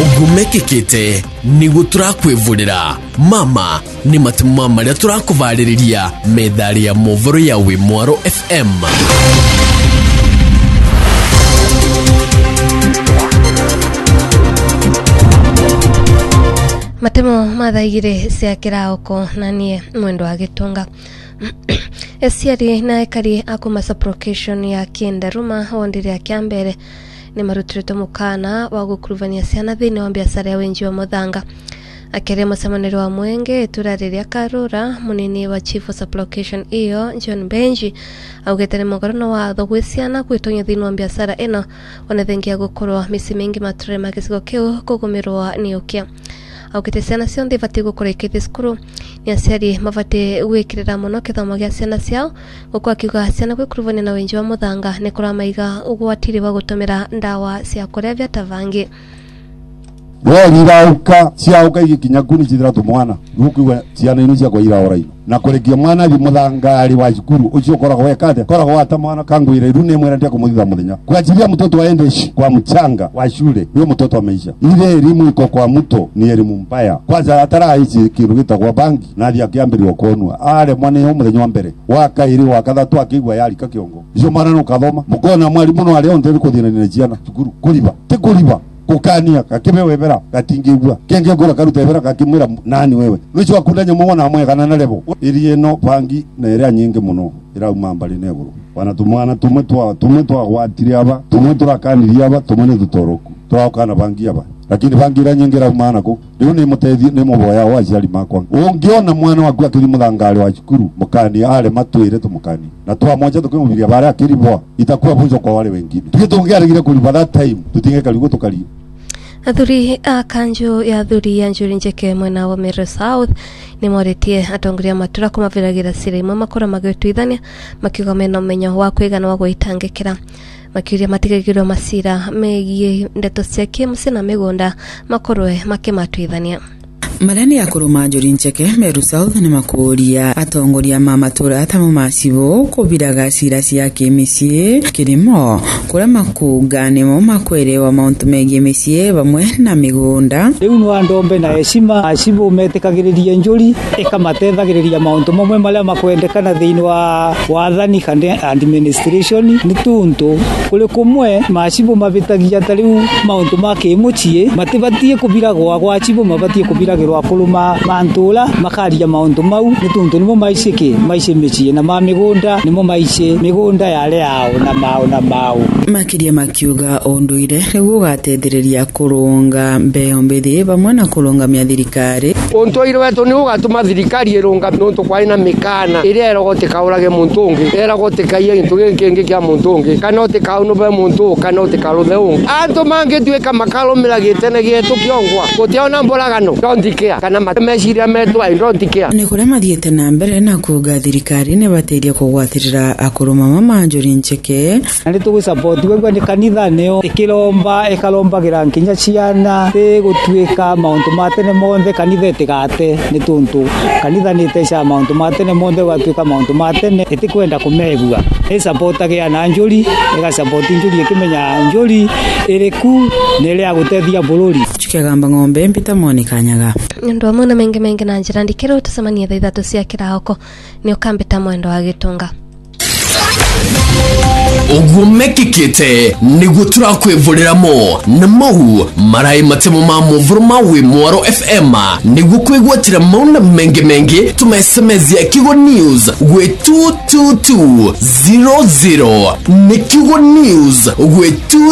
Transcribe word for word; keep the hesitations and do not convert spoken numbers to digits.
Ugumekekete nigu turakwivurira mama ni matuma maria turakuvariria methali ya movoro ya Wimwaro F M. Matemo mathaigire cia kiraoko nanie mwendo wa gitunga esiari na ekari akuma supplication ya Kindaruma ondire ya Kiambere ni marutirito mukana wa gukuruvania ciana thini wa biashara ya wenji wa Muthanga akere musemaniro wa Mwenge turariria Karura munini wa chief of supplication iyo John Benji augetene mogorono wa thogwe ciana kwitonya thini wa biashara ino ona thengia gukorwa misi mingi mature magisigo kiu kugumirwa ni ukia aukite ciana cionthe ibati gukurekethi skuru ni aciari mabati gwikirira muno kithomo gia ciana ciao gukwa kiuga ciana gwikuruvania na wenji wa Muthanga ni kuramaiga ugwatiri wa gutumira ndawa cia kurevya tavangi Weli rauka ciauka igikinya kuni cithira tumwana gukuwa ciana inu cia kwa ira ora ino na kurekia mwana thi Muthanga ari wa cukuru ucio koragwo wekate koragwo ata mwana kangwire ru ni mwera ndia kumuthitha muthenya kuachilia mtoto aende kwa mchanga wa shule huyo mtoto ameisha ile elimu iko kwa mto ni elimu mbaya kwanza atara hizi kirugita kwa bangi na thia kiambirio konwa ale mwana yo muthenya wa mbere waka iri wakathatu akigwa yari ka kiongo icio mwana no kathoma mukona mwalimu no ari onte kuthina ni ciana cukuru kuliba te kuliba kukania kakibe webera gatingigwa kenge gora karuta webera kakimwira nani wewe nicho akundanya muona amwe kana na lebo iriye no pangi na ira nyingi muno ira umambali neguru wana tumwana tumwe twa tumwe twa gwatiri aba tumwe turakaniria aba tumwe ne tutoroku twakana bangi aba lakini bangi ira nyingi ra maana ko riu ni mutethi ni muboya wa ciari makwa ungiona mwana waku akiri Muthanga wa cukuru mukani ale matwire tumukani na twa moja tukimubiria bare akiribwa itakuwa bunjo kwa wale wengine tukitongearigire kuliba that time tutinge kaligo tukali athuri a kanjo ya athuri ya Njuri Njeke mwena wa Meru South ni moretie atongoria matura kumaviragira sire imwe makora magwituithania makiuga mena umenyo wa kwigana wa gwitangikira makiuria matigagirwo masira megie ndeto cia kimusi na migunda makorwe makimatuithania Marani ya kuruma Njuri Njeke Meru South ni makuria atongoria mamatura atamu masibo kubiraga sira cia kimisie kirimo kura makugane mo makwerewa mauntu megie misie bamwe na migunda riu no andombe na heshima asibo metekagiriria Njuri ikamatethagiriria mauntu momwe maria makwendekana thiini wa wathani kana administration ni tuntu kuri kumwe masibo mabitagia tariu mauntu makimuchie matibatie kubiragwa gwa asibo mabatie kubiragirwa akuluma mantula makaria maundu mau nituntu nimo maishike maishe michie na mamigunda nimo maishe migunda yale yao na mao na mao makiria makiuga onduire riu gatethereria kurunga mbeo mbethi bamwe na kurunga mia thirikari ontoire wetu ni ugatuma thirikari irunga nonto kwa ina mikana iri erogote kaurage muntu ungi erogote kaiye into gengi kya muntu ungi kanote kauno be muntu kanote karuthe ungi anto mange tweka makalo miragite ne gitu kiongwa gutiona mboragano ndondikia kana matemeciria metu ndondikia ni kure mathiete na mbere na kuga thirikari ne bateria kugwatirira akuruma mama Njuri Njeke ndi tugu support gwe ni kanitha neo ikiromba ikalombagira nkinya ciana te gutwika mauntu matene monthe kanitha itigate ni tuntu kanitha ni teca mauntu matene monthe gwatwika mauntu matene itikwenda kumegua e support agia na Njuri ega support Njuri ikimenya Njuri iriku nele agutethia bururi chikagamba ng'ombe mpita moni kanyaga ndo amuna mengi mengi na njira ndikero tusemania thaa ithatu cia kirahoko ni ukambita mwendo wa gitunga Ugumekekete nigu turakwivuriramo na mau marai matemo ma movoro ma Wimwaro F M nigu kwigwatira mauna mengi mengi tumesemezia Kigo News gwe two two two zero zero ni Kigo News gwe two